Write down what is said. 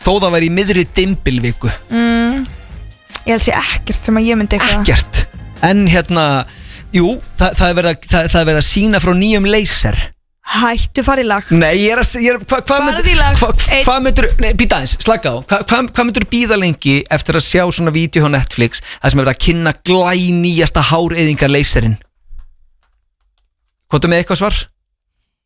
þó það væri í miðri dimbilviku. Ég held sér ekkert sem að ég myndi eitthvað. Ekkert. En jú, það er verið að sýna frá nýjum laser. Hættu fara í lag. Nei, hvað myndur, býta aðeins, slaka á. Hvað myndur bíða lengi eftir að sjá svona vídeo á Netflix það sem er verið að kynna glænýjasta háreyðingar laserinn? Komdu með eitthvað svar?